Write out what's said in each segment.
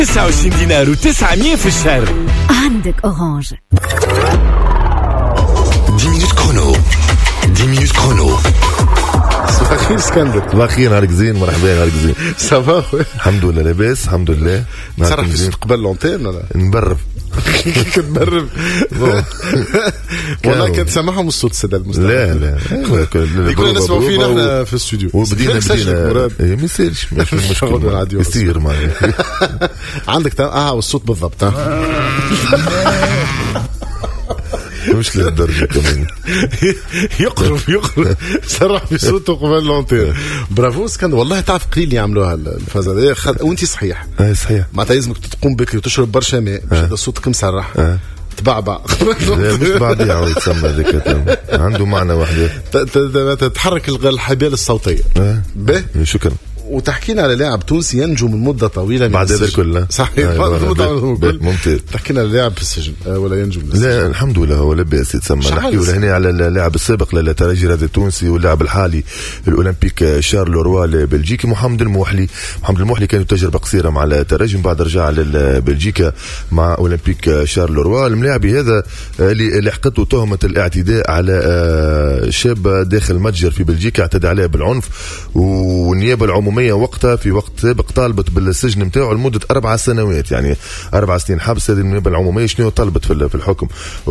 29 دينار و900 في الشهر. عندك أورانج. 10 minutes chrono. 10 minutes chrono. صباح الخير اسكندر. صباح الخير، نهارك زين، مرحبا، نهارك زين. صباح الحمد لله لاباس، الحمد لله. تصرح في الصوت قبل لونتين ولا؟ نبرف. كتبرف. والله كنت سامعهم الصوت السادة المستمعين. لا يكون نسمعوا فينا احنا في الاستوديو. وبدينا ما يصيرش، مش مشكلة يصير معي. عندك والصوت بالضبط. مش لهالدرجة كمان. يقرب سرح في صوته قبل لونتين. برافو اسكندر، والله تعرف قليل يعملوها الفازة هذه وانت صحيح. صحيح. معناتها لازمك تقوم بكري وتشرب برشا ماء باش هذا صوتك مسرح. تبعبع. لا مش بعبيع يتسمى ذيك، عنده معنى واحد. تتحرك الحبال الصوتية. شكرا. وتحكينا على لاعب تونسي ينجو من مدة طويلة من بعد هذا الكل. صحيح. ممتاز. تحكينا على لاعب في السجن ولا ينجو من السجن؟ لا الحمد لله هو لباس يتسمى. نحكيو هنا على اللاعب السابق للترجي الرياضي التونسي واللاعب الحالي الأولمبيك شارل لوروا البلجيكي محمد الموحلي. محمد الموحلي كانت تجربة قصيرة مع الترجي، من بعد رجع للبلجيكا مع أولمبيك شارل لوروا. الملاعبي هذا اللي لحقته تهمة الاعتداء على شاب داخل متجر في بلجيكا، اعتدى عليه بالعنف، والنيابة العمومية وقتها في وقت سابق طالبت بالسجن متاعه لمدة 4 سنوات، يعني 4 سنين حبس. هذه النيابة العمومية شنو طلبت في الحكم.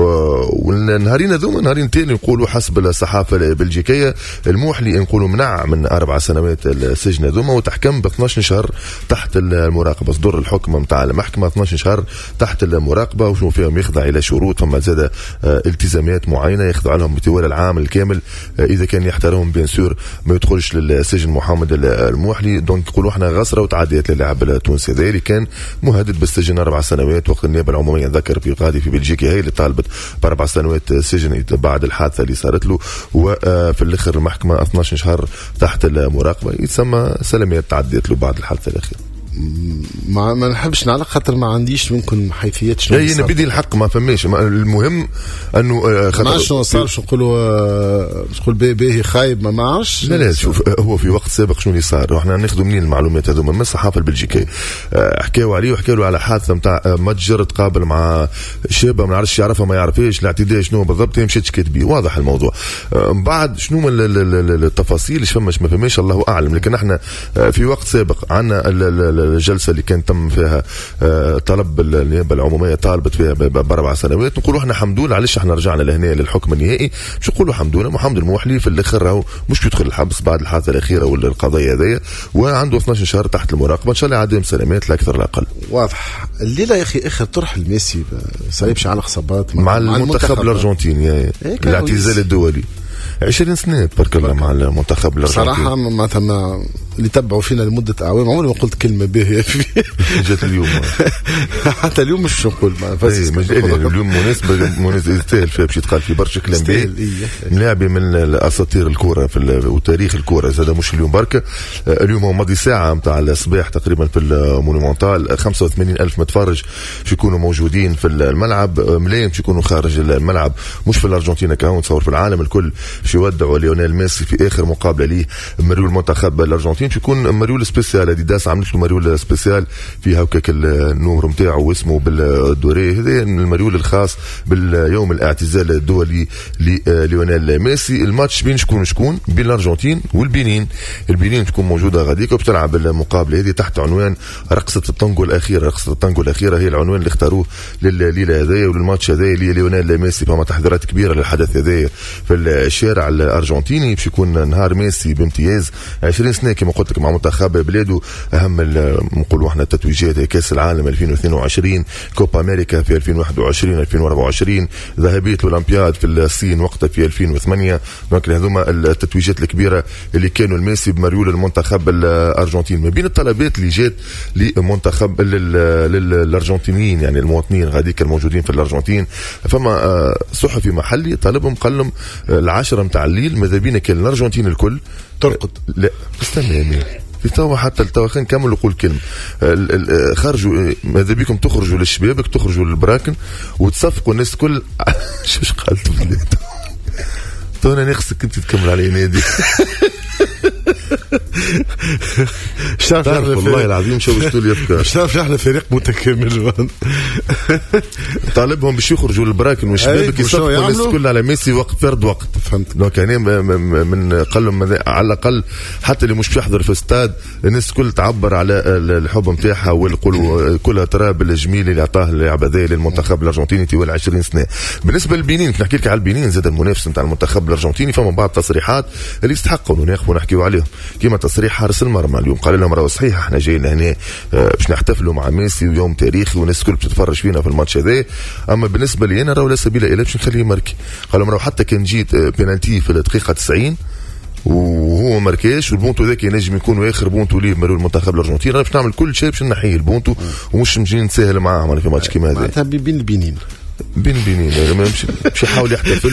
والنهارين هذوما نهارين تاني يقولوا حسب الصحافة البلجيكية الموحلي نقولوا منع من 4 سنوات السجن هذوما، وتحكم ب 12 شهر تحت المراقبة. صدر الحكم متاع المحكمة 12 شهر تحت المراقبة، وشنو فيهم يخضع إلى شروط، فما زاد التزامات معينة يخضع لهم بطوال العام الكامل. إذا كان يحترمهم بيان سور ما يدخلش للسجن محمد الموحلي. دونك يقولوا احنا غسرة وتعديت للاعب التونسي هذا اللي كان مهدد بالسجن 4 سنوات. وقت النيابة العمومية ذكر في قاضي في بلجيكا هي اللي طالبت ب4 سنوات سجن بعد الحادثة اللي صارت له، وفي الاخر المحكمة 12 شهر تحت المراقبة. يتسمى سلامات تعديت له بعد الحادثة الأخيرة. ما نحبش نعلق خاطر ما عنديش منكم حيثيات شنو صار. نبدي الحق ما فماش. المهم انه ما شنو صار. شو نقولوا نقول باهي خايب ما معش. لا شوف، هو في وقت سابق شنو اللي صار، واحنا ناخذوا منين المعلومات هذوما من الصحافه البلجيكيه. حكاوا عليه وحكوا له على حادثه نتاع متجر تقابل مع شابه ما نعرفش يعرفها ما يعرفهاش، الاعتداء شنو بالضبط هي مشات كاتبيه، واضح الموضوع. من بعد شنو من التفاصيل ايش فماش ما فماش الله اعلم. لكن احنا في وقت سابق عندنا الجلسة اللي كان تم فيها طلب النيابة العمومية طالبت فيها ب4 سنوات. نقولوا احنا حمدون علاش احنا رجعنا لهنا للحكم النهائي، مش نقولوا حمدون. محمد الموحلي في الاخر راهو مش بيدخل الحبس بعد الحادثة الأخيرة والقضية هذيا، وعنده 12 شهر تحت المراقبة. ان شاء الله يعديهم سلامات لا اكثر لا اقل. واضح. الليلة يا اخي اخر طرح الميسي صايبش على خصابات مع المنتخب الارجنتيني الاعتزال الدولي 20 سنة تبارك الله مع المنتخب الارجنتيني. صراحة ما اللي تبعوا فينا لمدة أعوام عمري ما قلت كلمة باهية فيه. جات اليوم حتى اليوم مش نقول اليوم مناسبة يستاهل فيها باش يتقال في برشا كلام باهي. ملاعبي من الأساطير الكورة وتاريخ الكورة هذا مش اليوم بركة. اليوم هو ماضي ساعة متاع الصباح تقريبا في المونيمونتال 85,000 متفرج باش يكونوا موجودين في الملعب، ملايين باش يكونوا خارج الملعب، مش في الأرجنتين كهون نتصور في العالم الكل باش يودعوا ليونيل ميسي في آخر مقابلة ليه مريول المنتخب الأرجنتين. باش يكون مريول سبيسيال. اديداس عملت له مريول سبيسيال فيها هكاك النور نتاعو واسمه بالدوري. هذا المريول الخاص باليوم الاعتزال الدولي لليونيل ميسي. الماتش بين شكون بين الارجنتين والبنين. البنين تكون موجوده غاديك وبتلعب المقابله هذه تحت عنوان رقصه التانجو الاخيره. رقصه التانجو الاخيره هي العنوان اللي اختاروه لليله هذه وللماتش هذا ليونيل ميسي. فما تحضيرات كبيره للحدث هذا في الشارع الارجنتيني. باش يكون نهار ميسي بامتياز. 20 سنه كما قلت لك مع منتخب بلاده. اهم نقولوا احنا التتويجات كاس العالم 2022، كوبا امريكا في 2021 2024، ذهبيه الاولمبياد في الصين وقتها في 2008. دونك هذوما التتويجات الكبيره اللي كانوا الميسي بمريول المنتخب الارجنتين. ما بين الطلبات اللي جات لمنتخب للارجنتينيين يعني المواطنين غاديك الموجودين في الارجنتين، فما صحفي محلي طالبهم قال لهم 10 متاع الليل ماذا بينا كان الارجنتين الكل ترقد. لا استنى في توا حتى التوا خلينا نكمل وقول كلمة. خرجوا ماذا بيكم تخرجوا للشبابك تخرجوا للبراكن وتصفقوا الناس الكل. شوش قالت تو انا نخصك انت تكمل على نادي. والله العظيم شوشتوا لي افكار. شاف احنا فريق متكامل. طالبهم باش يخرجوا للبراكن والشباب يصفقوا الناس كلها على ميسي وقت فرد وقت. فهمت. دونك يعني من قلهم على الاقل حتى اللي مش بيحضر في استاد الناس كل تعبر على الحب نتاعها ويقولوا كلها تراب الجميل اللي عطاه اللاعب هذا للمنتخب الارجنتيني طوال 20 سنه. بالنسبه للبنين نحكي لك على البنين زاد المنافس نتاع المنتخب الارجنتيني فما بعض التصريحات اللي يستحقوا انه ناخذوا ونحكيوا عليهم كما تصريح حارس المرمى اليوم قال لهم راهو صحيح احنا جايين هنا باش نحتفلوا مع ميسي ويوم تاريخي والناس الكل بتتفرج فينا في الماتش هذا اما بالنسبه لي انا راهو لا سبيل الى باش نخليه ماركي. قال لهم راهو حتى كان جيت بينالتي في الدقيقه 90 وهو ماركاش والبونتو ذاك ينجم يكون اخر بونتو ليه مالو المنتخب الارجنتيني باش نعمل كل شيء باش نحيي البونتو ومش نجي نتساهل معاهم في ماتش كيما هذا. معناتها بين البنين مش يحاول يحتفل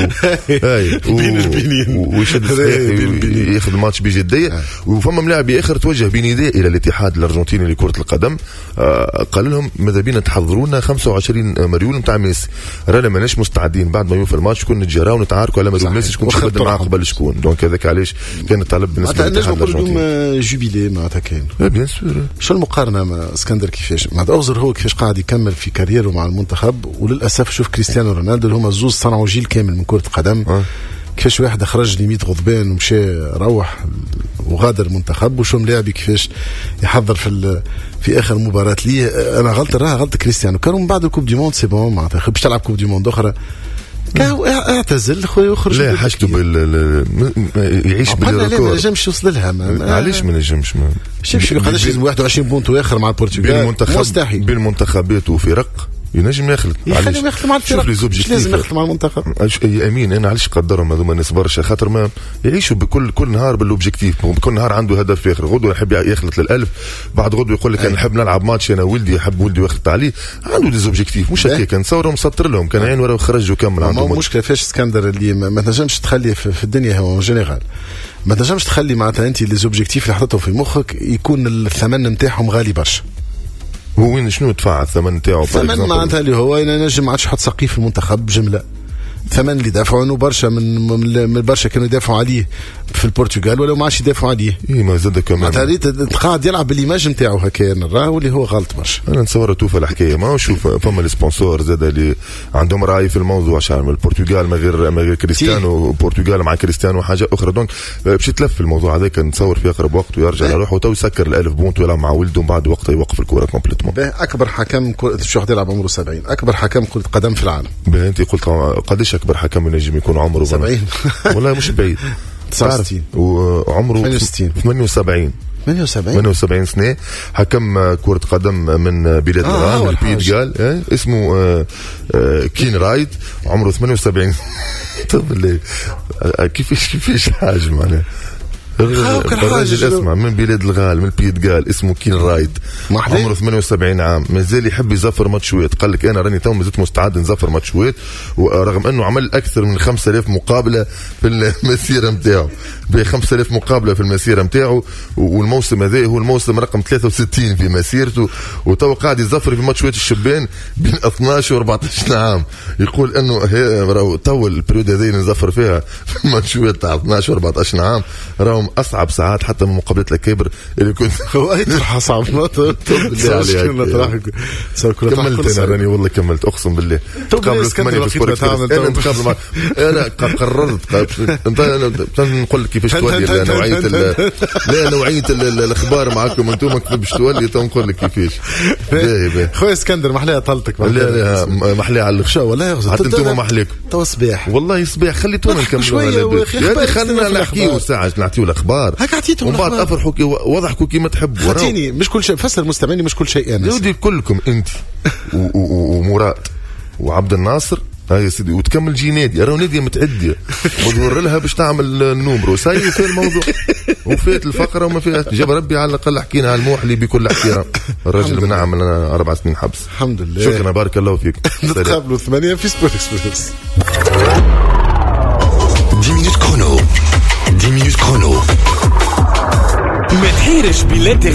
بين البنين ويشد ياخذ الماتش بجديه. وفما ملاعب اخر توجه بنداء الى الاتحاد الارجنتيني لكره القدم قال لهم ماذا بينا تحضروا لنا 25 مليون نتاع ميسي رانا ماناش مستعدين بعد ما يوفى الماتش كون نتجراو ونتعاركوا على مليون ميسي شكون يبدا معاه قبل شكون. دونك هذاك علاش كان الطلب بالنسبه للاتحاد الارجنتيني جوبيلي معناتها كاين بيان سور. شو المقارنه مع اسكندر كيفاش معناتها اوزر هو كيفاش قاعد يكمل في كاريره مع المنتخب وللاسف شوف كريستيانو رونالدو اللي هما زوز صنعوا جيل كامل من كرة القدم. كيفاش واحد خرج ليميت غضبان ومشى روح وغادر المنتخب وشو ملاعبي كيفاش يحضر في اخر مباراة ليه. انا غلط كريستيانو كانوا من بعد الكوب دي موند سي بون معناتها باش تلعب كوب دي موند اخرى كان اعتزل خويا وخرج. لا حاجته يعيش بالريكورد ما نجمش يوصل لها. علاش ما نجمش شوف قداش 21 بونتو اخر مع البرتغال مستحيل بين المنتخبات وفرق ينجم يخلط مع الفرق مش لازم يخلط مع المنتخب. امين انا علاش قدرهم هذوما الناس برشا خاطر ما يعيشوا بكل نهار بالاوبجيكتيف بكل نهار عنده هدف في اخر غدوه يحب يخلط للالف بعد غدوه يقول لك انا نحب نلعب ماتش انا ولدي يحب ولدي يخلط عليه عنده ديزوبجيكتيف مش هكاك نصورهم مسطر لهم كان عين ورا خرج وكمل عنده مشكله فاش اسكندر اللي ما تنجمش تخلي في الدنيا هو جينيرال ما تنجمش تخلي معناتها انت لي زوبجيكتيف اللي حطيتهم في مخك يكون الثمن نتاعهم غالي برشا. هو وين شنو دفع الثمن نتاعو؟ الثمن معناتها اللي هو ينجم ما عادش يحط سقيف المنتخب بجمله. الثمن اللي دافعوا انه برشا من برشا كانوا يدافعوا عليه في البرتغال ولا ما عادش يدافعوا عليه. ما زاد كمان قاعد يلعب بالايماج نتاعو هكا نراه اللي هو غلط برشا. انا نتصور توفى الحكايه ما شوف فما السبونسور زاد اللي عندهم راي في الموضوع عشان البرتغال ما غير كريستيانو البرتغال مع كريستيانو حاجه اخرى دونك باش يتلف الموضوع هذاك نتصور في اقرب وقت ويرجع يروح وتو يسكر ال1000 بونت ويلعب مع ولده ومن بعد وقتها يوقف الكره كومبليتمون. اكبر حكم شو واحد يلعب عمره 70 اكبر حكم كره قدم في العالم. انت قلت قداش اكبر حكم ينجم يكون عمره 70 والله مش بعيد 69 وعمره 78 سنه حكم كرة قدم من بلاد الغال البيدغال اسمه كين رايد عمره 78 طب كيفاش حاجه معناها الراجل اسمع من بلاد الغال من البيدغال اسمه كين رايد عمره 78 عام مازال يحب يزفر ماتشوات قال لك انا راني تو مازلت مستعد نزفر ماتشوات ورغم انه عمل اكثر من 5000 مقابله في المسيره نتاعو ب 5000 مقابله في المسيره نتاعو والموسم هذا هو الموسم رقم 63 في مسيرته وتو قاعد يزفر في ماتشوات الشبان بين 12 و 14 عام يقول انه راهو تو البريود هذه نزفر فيها في ماتشوات تاع 12 و 14 عام راهم اصعب ساعات حتى من مقابلات الكبر اللي كنت هو اي طرحه صعب كملت انا راني والله كملت اقسم بالله قبل 8 انا نتقابل معك انا قررت انت نقول لك كيفاش تولي نوعيه لا نوعيه الاخبار معكم انتم باش تولي نقول لك كيفاش. خويا اسكندر محليه طلتك لا محليه على الخشا والله حتى انتم محليكم تو صباح والله صباح خليتونا نكملوا خلينا نحكيوا ساعه نعطيو الاخبار هكا عطيتهم ومن بعد افرحوا وضحكوا كيما تحبوا خاطيني مش كل شيء فسر مستمعني مش كل شيء انا يودي كلكم انت ومراد وعبد الناصر هاي سيدي وتكمل جي نادي راهو ناديه متعديه ودور لها باش تعمل النومرو ساي في الموضوع وفات الفقره وما فيها جاب ربي على الاقل حكينا على الموحلي بكل احترام الراجل بنعمل 4 سنين حبس الحمد لله شكرا بارك الله فيك نتقابلوا 8 في سبورت اكسبريس 10 minutes chrono ما تحيرش بالانترنت